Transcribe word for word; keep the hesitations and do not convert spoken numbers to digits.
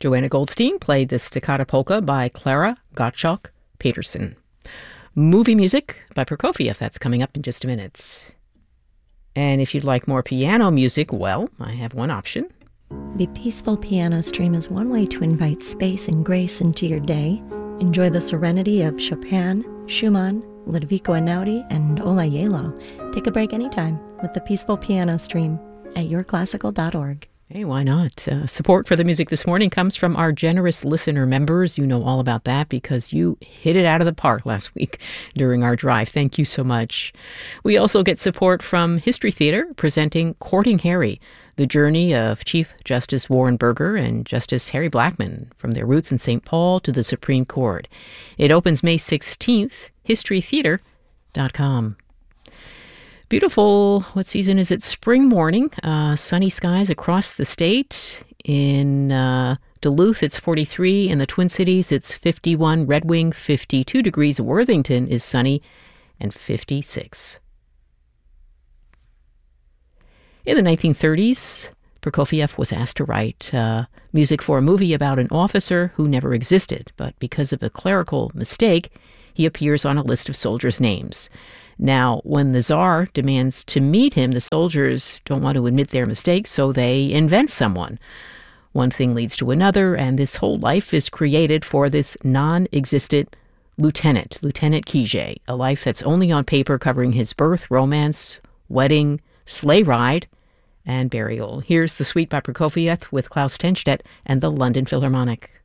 Joanna Goldstein played the Staccato Polka by Clara Gottschalk Peterson. Movie music by Prokofiev, that's coming up in just a minute. And if you'd like more piano music, well, I have one option. The Peaceful Piano Stream is one way to invite space and grace into your day. Enjoy the serenity of Chopin, Schumann, Ludovico Einaudi, and Ola Yelo. Take a break anytime with the Peaceful Piano Stream at your classical dot org. Hey, why not? Uh, support for the music this morning comes from our generous listener members. You know all about that because you hit it out of the park last week during our drive. Thank you so much. We also get support from History Theater presenting Courting Harry, the journey of Chief Justice Warren Burger and Justice Harry Blackmun from their roots in Saint Paul to the Supreme Court. It opens May sixteenth, history theater dot com. Beautiful, what season is it? Spring morning, uh, sunny skies across the state. In uh, Duluth, it's forty-three. In the Twin Cities, it's fifty-one. Red Wing, fifty-two degrees. Worthington is sunny and fifty-six. In the nineteen thirties, Prokofiev was asked to write uh, music for a movie about an officer who never existed, but because of a clerical mistake, he appears on a list of soldiers' names. Now, when the Tsar demands to meet him, the soldiers don't want to admit their mistakes, so they invent someone. One thing leads to another, and this whole life is created for this non-existent lieutenant, Lieutenant Kijé, a life that's only on paper, covering his birth, romance, wedding, sleigh ride, and burial. Here's The Suite by Prokofiev with Klaus Tenstedt and the London Philharmonic.